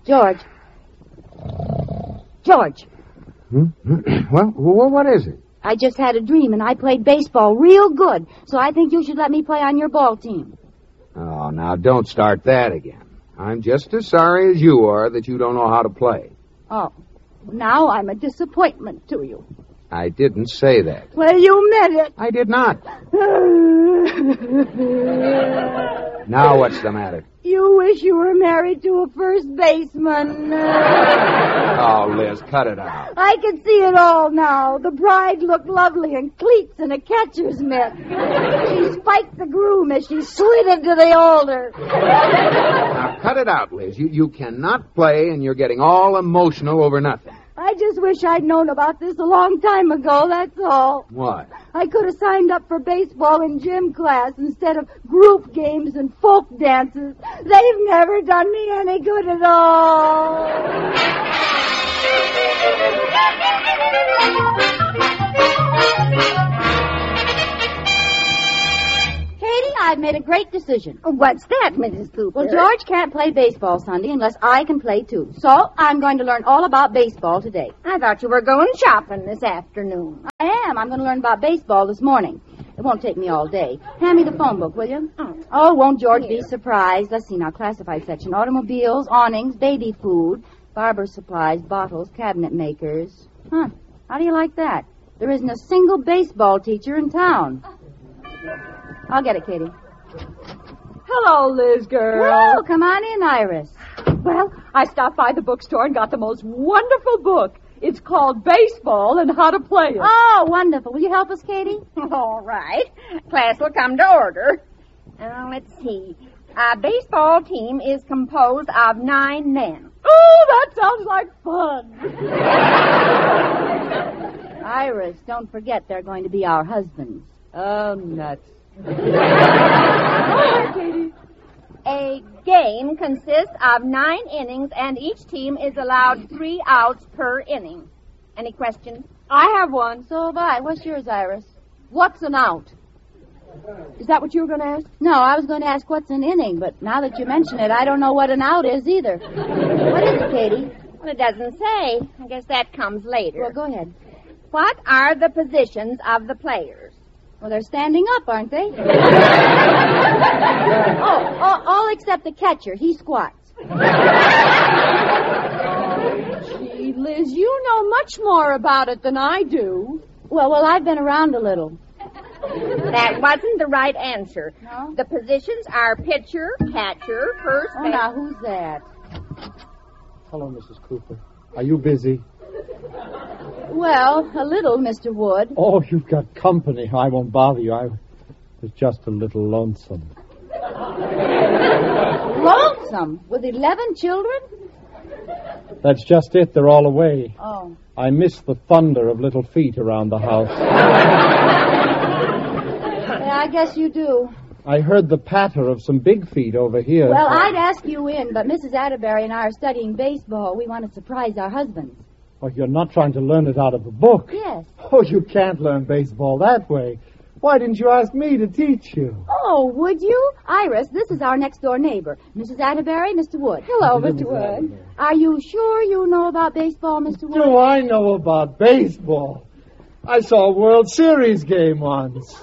George. George. Well, what is it? I just had a dream, and I played baseball real good, so I think you should let me play on your ball team. Oh, now don't start that again. I'm just as sorry as you are that you don't know how to play. Oh, now I'm a disappointment to you. I didn't say that. Well, you meant it. I did not. Now what's the matter? You wish you were married to a first baseman. Oh, Liz, cut it out. I can see it all now. The bride looked lovely in cleats and a catcher's mitt. She spiked the groom as she slid into the altar. Now, cut it out, Liz. You cannot play, and you're getting all emotional over nothing. I just wish I'd known about this a long time ago, that's all. What? I could have signed up for baseball in gym class instead of group games and folk dances. They've never done me any good at all. Katie, I've made a great decision. What's that, Mrs. Cooper? Well, George can't play baseball Sunday unless I can play too. So I'm going to learn all about baseball today. I thought you were going shopping this afternoon. I am. I'm going to learn about baseball this morning. It won't take me all day. Hand me the phone book, will you? Oh, won't George be surprised? Let's see now. Classified section. Automobiles, awnings, baby food, barber supplies, bottles, cabinet makers. Huh. How do you like that? There isn't a single baseball teacher in town. I'll get it, Katie. Hello, Liz girl. Well, come on in, Iris. Well, I stopped by the bookstore and got the most wonderful book. It's called Baseball and How to Play It. Oh, wonderful. Will you help us, Katie? All right. Class will come to order. Let's see. A baseball team is composed of 9 men. Oh, that sounds like fun. Iris, don't forget they're going to be our husbands. Oh, nuts. All right, Katie. A game consists of 9 innings, and each team is allowed 3 outs per inning. Any questions? I have one. So have I. What's yours, Iris? What's an out? Is that what you were going to ask? No, I was going to ask what's an inning, but now that you mention it, I don't know what an out is either. What is it, Katie? Well, it doesn't say. I guess that comes later. Well, go ahead. What are the positions of the players? Well, they're standing up, aren't they? all except the catcher. He squats. Gee, Liz, you know much more about it than I do. Well, I've been around a little. That wasn't the right answer. No? The positions are pitcher, catcher, first base. Oh, now, who's that? Hello, Mrs. Cooper. Are you busy? Well, a little, Mr. Wood. Oh, you've got company. I won't bother you. I was just a little lonesome. Lonesome? With 11 children? That's just it. They're all away. Oh. I miss the thunder of little feet around the house. Yeah, I guess you do. I heard the patter of some big feet over here. Well, I'd ask you in, but Mrs. Atterbury and I are studying baseball. We want to surprise our husbands. Oh, you're not trying to learn it out of a book. Yes. Oh, you can't learn baseball that way. Why didn't you ask me to teach you? Oh, would you? Iris, this is our next-door neighbor. Mrs. Atterbury, Mr. Wood. Hello, Mr. Wood. Are you sure you know about baseball, Mr. Wood? Do I know about baseball? I saw a World Series game once.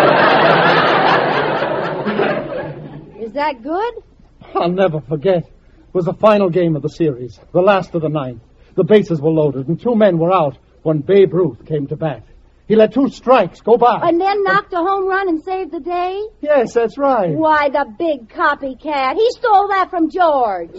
Is that good? I'll never forget. It was the final game of the series, the last of the ninth. The bases were loaded, and 2 men were out when Babe Ruth came to bat. He let 2 strikes go by. And then knocked a home run and saved the day? Yes, that's right. Why, the big copycat. He stole that from George.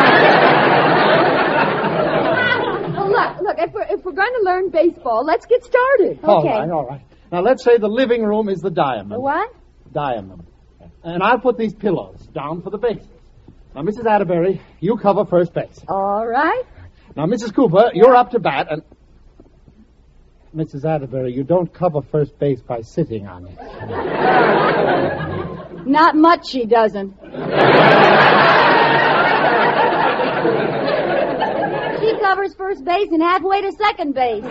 Look, if we're going to learn baseball, let's get started. All right. Now, let's say the living room is the diamond. The what? Diamond. And I'll put these pillows down for the bases. Now, Mrs. Atterbury, you cover first base. All right. Now, Mrs. Cooper, you're up to bat, and... Mrs. Atterbury, you don't cover first base by sitting on it. Not much she doesn't. She covers first base and halfway to second base.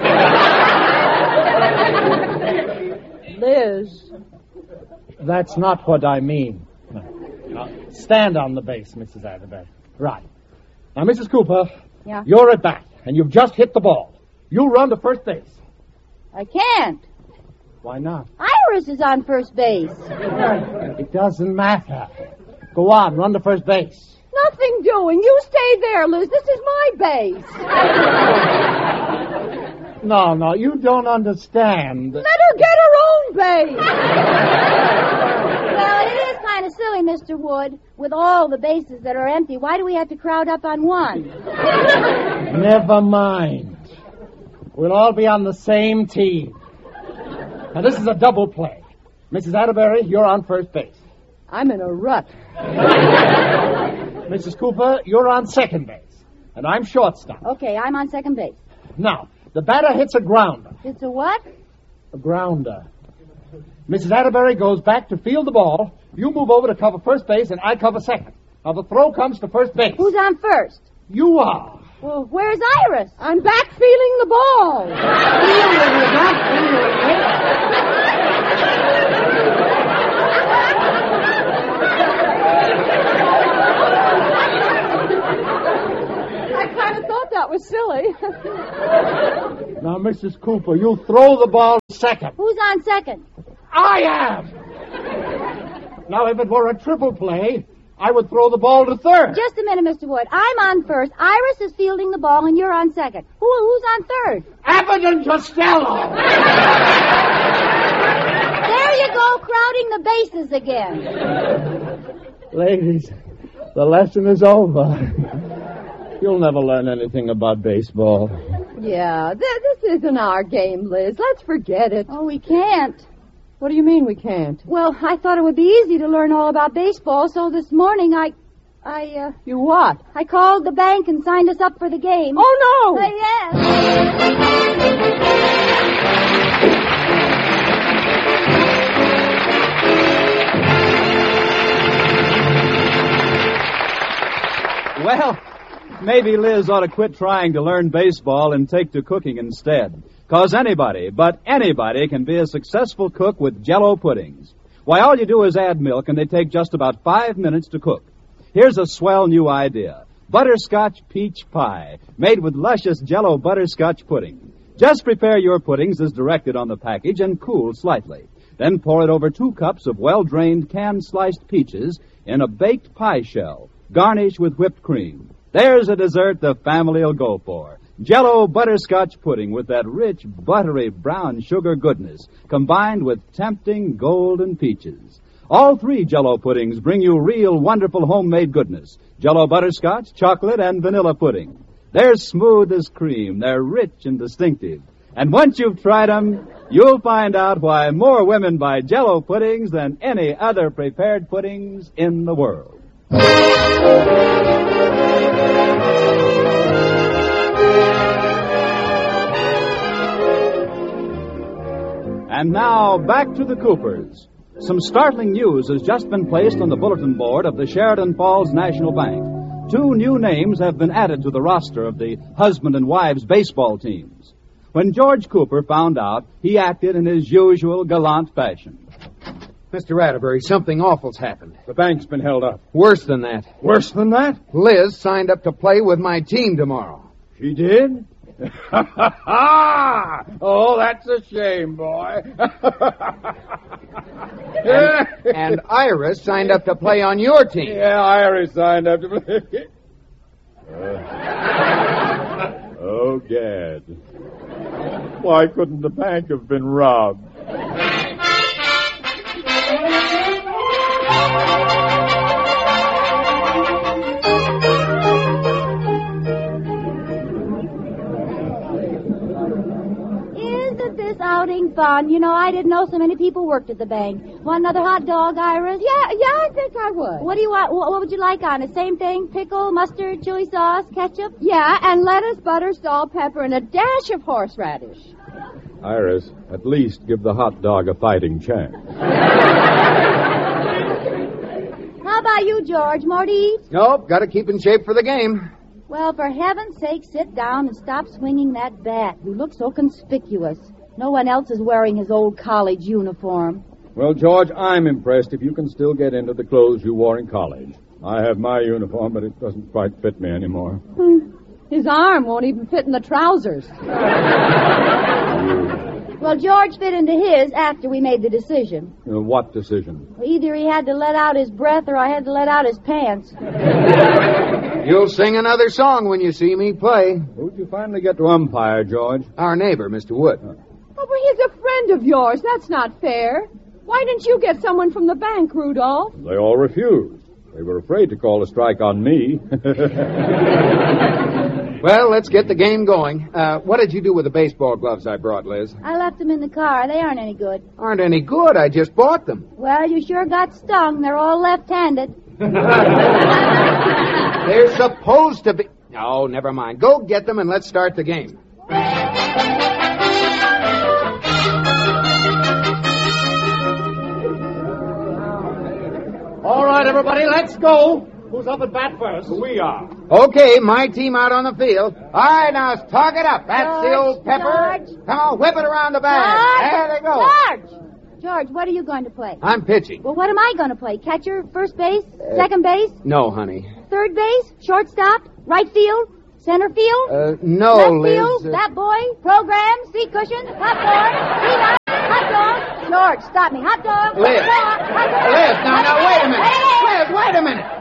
Liz. That's not what I mean. Now, stand on the base, Mrs. Atterbury. Right. Now, Mrs. Cooper, Yeah? you're at bat, and you've just hit the ball. You run to first base. I can't. Why not? Iris is on first base. It doesn't matter. Go on, run to first base. Nothing doing. You stay there, Liz. This is my base. No, you don't understand. Let her get her own base. Well, it is kind of silly, Mr. Wood. With all the bases that are empty, why do we have to crowd up on one? Never mind. We'll all be on the same team. Now, this is a double play. Mrs. Atterbury, you're on first base. I'm in a rut. Mrs. Cooper, you're on second base. And I'm shortstop. Okay, I'm on second base. Now, the batter hits a grounder. It's a what? A grounder. Mrs. Atterbury goes back to field the ball. You move over to cover first base, and I cover second. Now, the throw comes to first base. Who's on first? You are. Well, where's Iris? I'm back feeling the ball. I kind of thought that was silly. Now, Mrs. Cooper, you throw the ball to second. Who's on second? I am. Now, if it were a triple play, I would throw the ball to third. Just a minute, Mr. Wood. I'm on first. Iris is fielding the ball, and you're on second. Who's on third? Abbott and Costello. There you go, crowding the bases again. Ladies, the lesson is over. You'll never learn anything about baseball. Yeah, this isn't our game, Liz. Let's forget it. Oh, we can't. What do you mean we can't? Well, I thought it would be easy to learn all about baseball, so this morning You what? I called the bank and signed us up for the game. Oh, no! Yes. Well, maybe Liz ought to quit trying to learn baseball and take to cooking instead. 'Cause anybody, but anybody, can be a successful cook with Jell-O puddings. Why, all you do is add milk, and they take just about 5 minutes to cook. Here's a swell new idea. Butterscotch peach pie, made with luscious Jell-O butterscotch pudding. Just prepare your puddings as directed on the package and cool slightly. Then pour it over 2 cups of well-drained canned sliced peaches in a baked pie shell. Garnish with whipped cream. There's a dessert the family'll go for. Jell-O butterscotch pudding with that rich, buttery brown sugar goodness, combined with tempting golden peaches. All 3 Jell-O puddings bring you real, wonderful homemade goodness. Jell-O butterscotch, chocolate, and vanilla pudding. They're smooth as cream. They're rich and distinctive. And once you've tried them, you'll find out why more women buy Jell-O puddings than any other prepared puddings in the world. And now, back to the Coopers. Some startling news has just been placed on the bulletin board of the Sheridan Falls National Bank. 2 new names have been added to the roster of the husband and wives baseball teams. When George Cooper found out, he acted in his usual gallant fashion. Mr. Atterbury, something awful's happened. The bank's been held up. Worse than that. Worse than that? Liz signed up to play with my team tomorrow. She did? Oh, that's a shame, boy. And Iris signed up to play on your team. Yeah, Iris signed up to play. Oh, Gad. Why couldn't the bank have been robbed? Isn't this outing fun? You know, I didn't know so many people worked at the bank. Want another hot dog, Iris? Yeah, I think I would. What do you want? What would you like on it? Same thing? Pickle, mustard, chili sauce, ketchup? Yeah, and lettuce, butter, salt, pepper, and a dash of horseradish. Iris, at least give the hot dog a fighting chance. How about you, George? More to eat? Nope, got to keep in shape for the game. Well, for heaven's sake, sit down and stop swinging that bat. You look so conspicuous. No one else is wearing his old college uniform. Well, George, I'm impressed if you can still get into the clothes you wore in college. I have my uniform, but it doesn't quite fit me anymore. His arm won't even fit in the trousers. Well, George fit into his after we made the decision. What decision? Either he had to let out his breath or I had to let out his pants. You'll sing another song when you see me play. Who'd you finally get to umpire, George? Our neighbor, Mr. Wood. Oh, but he's a friend of yours. That's not fair. Why didn't you get someone from the bank, Rudolph? They all refused. They were afraid to call a strike on me. Well, let's get the game going. What did you do with the baseball gloves I brought, Liz? I left them in the car. They aren't any good. Aren't any good. I just bought them. Well, you sure got stung. They're all left-handed. They're supposed to be... Oh, never mind. Go get them and let's start the game. All right, everybody, let's go. Who's up at bat first? We are. Okay, my team out on the field. All right, now talk it up. That's the old pepper. George. Come on, whip it around the bag. There they go. George, what are you going to play? I'm pitching. Well, what am I going to play? Catcher, first base, second base, No, honey. third base, shortstop, right field, center field, No, left Liz. field, bat boy, program, seat cushion, hot dog, peanut, hot dog. George, stop me. Hot dog. Liz. Hot dog. Liz, now, wait a minute. Hey. Liz, wait a minute.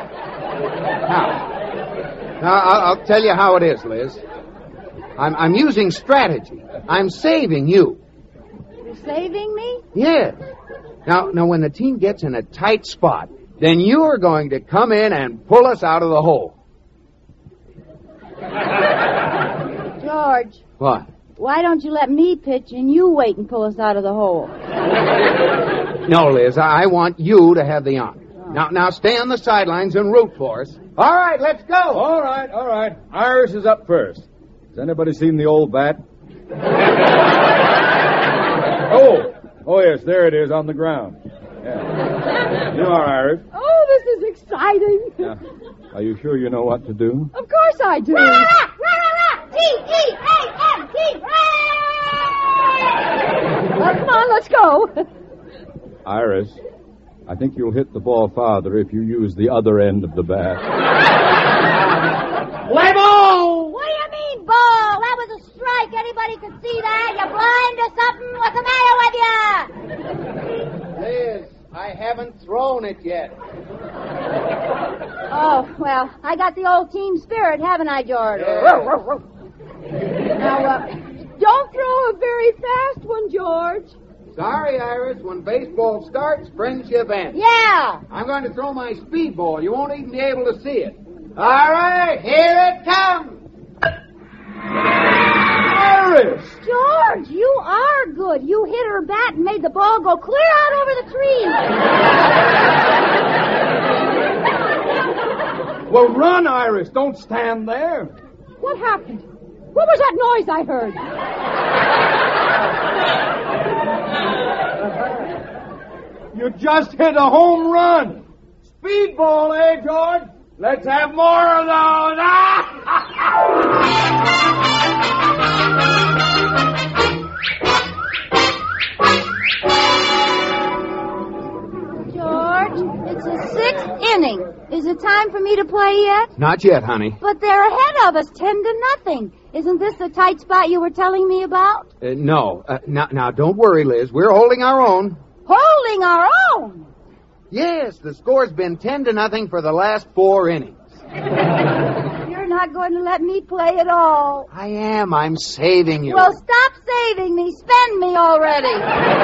Now, I'll tell you how it is, Liz. I'm using strategy. I'm saving you. You're saving me? Yes. Now, when the team gets in a tight spot, then you're going to come in and pull us out of the hole. George, What? why don't you let me pitch and you wait and pull us out of the hole? No, Liz, I want you to have the honor. Now stay on the sidelines and root for us. All right, let's go. All right. Iris is up first. Has anybody seen the old bat? Oh, yes, there it is on the ground. Yeah. You are, Iris. Oh, this is exciting. Yeah. Are you sure you know what to do? Of course I do. T-E-A-M-T. Well, come on, let's go. Iris, I think you'll hit the ball farther if you use the other end of the bat. Play ball! What do you mean, ball? That was a strike. Anybody can see that. You blind or something? What's the matter with you? Liz, I haven't thrown it yet. Oh, well, I got the old team spirit, haven't I, George? Now, don't throw a very fast one, George. Sorry, Iris. When baseball starts, friendship ends. Yeah. I'm going to throw my speedball. You won't even be able to see it. All right, here it comes. Iris! George, you are good. You hit her bat and made the ball go clear out over the tree. Well, run, Iris. Don't stand there. What happened? What was that noise I heard? You just hit a home run. Speedball, eh, George? Let's have more of those. George, it's the sixth inning. Is it time for me to play yet? Not yet, honey. But they're ahead of us, 10-0. Isn't this the tight spot you were telling me about? No. Now, don't worry, Liz. We're holding our own. Holding our own. Yes, the score's been 10-0 for the last 4 innings. You're not going to let me play at all. I am. I'm saving you. Well, stop saving me. Spend me already.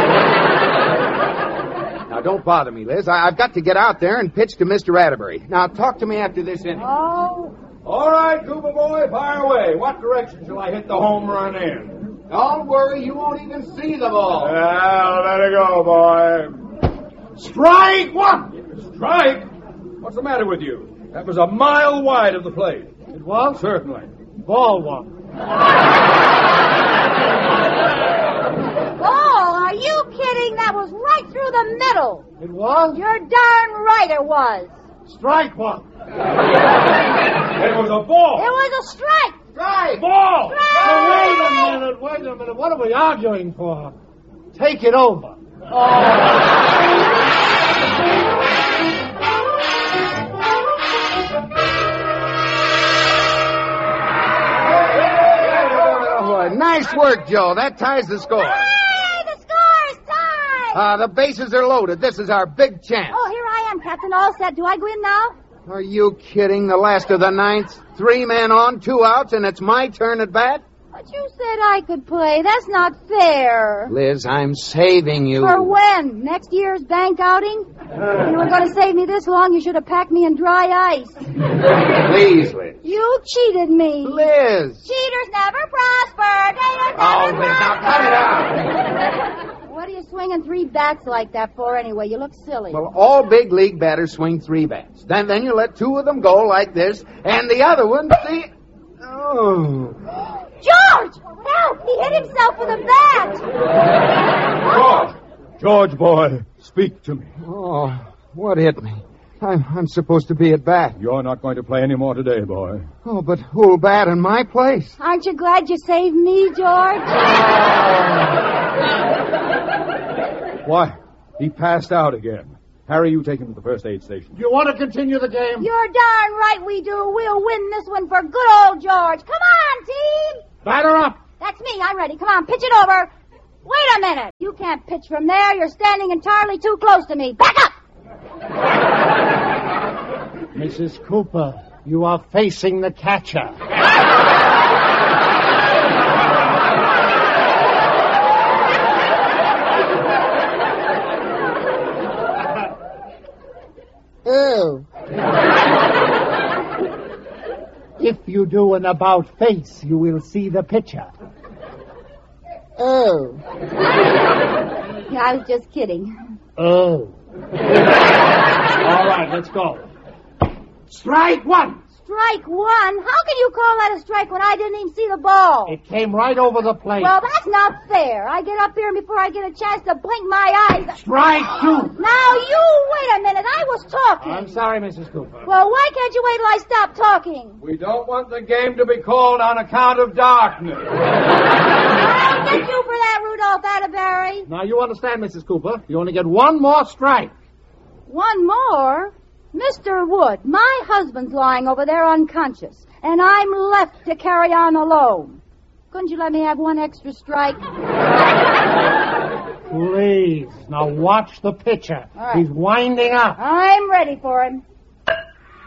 Now, don't bother me, Liz. I've got to get out there and pitch to Mr. Atterbury. Now, talk to me after this inning. Oh. All right, Cooper boy, fire away. What direction shall I hit the home run in? Don't worry. You won't even see the ball. Well, let it go, boy. Strike! What? Strike? What's the matter with you? That was a mile wide of the plate. It was? Certainly. Ball one. Ball? Are you kidding? That was right through the middle. It was? You're darn right it was. Strike one. It was a ball. It was a strike. Strike! Ball! Now, wait a minute. What are we arguing for? Take it over. Nice work, Joe. That ties the score. Hey, the score is tied! The bases are loaded. This is our big chance. Oh, here I am, Captain. All set. Do I go in now? Are you kidding? The last of the ninth? 3 men on, 2 outs, and it's my turn at bat? But you said I could play. That's not fair. Liz, I'm saving you. For when? Next year's bank outing? If you were going to save me this long, you should have packed me in dry ice. Please, Liz. You cheated me. Liz. Cheaters never prosper. They don't Oh, never Liz, now prosper. cut it out. What are you swinging 3 bats like that for anyway? You look silly. Well, all big league batters swing 3 bats. Then you let 2 of them go like this, and the other one, see... Oh. George! Help! He hit himself with a bat! George, boy, speak to me. Oh, what hit me? I'm supposed to be at bat. You're not going to play any more today, boy. Oh, but who'll bat in my place? Aren't you glad you saved me, George? Why, he passed out again. Harry, you take him to the first aid station. Do you want to continue the game? You're darn right we do. We'll win this one for good old George. Come on, team! Batter up. That's me. I'm ready. Come on, pitch it over. Wait a minute. You can't pitch from there. You're standing entirely too close to me. Back up! Mrs. Cooper, you are facing the catcher. Ooh. If you do an about face, you will see the pitcher. Ooh. Yeah, I was just kidding. Oh. All right, let's go. Strike 1. Strike 1? How can you call that a strike when I didn't even see the ball? It came right over the plate. Well, that's not fair. I get up here and before I get a chance to blink my eyes... Strike 2. Now, you wait a minute. I was talking. I'm sorry, Mrs. Cooper. Well, why can't you wait till I stop talking? We don't want the game to be called on account of darkness. I'll get you for that, Rudolph Atterbury. Now, you understand, Mrs. Cooper. You only get 1 more strike. 1 more? Mr. Wood, my husband's lying over there unconscious, and I'm left to carry on alone. Couldn't you let me have 1 extra strike? Please. Now watch the pitcher. All right. He's winding up. I'm ready for him.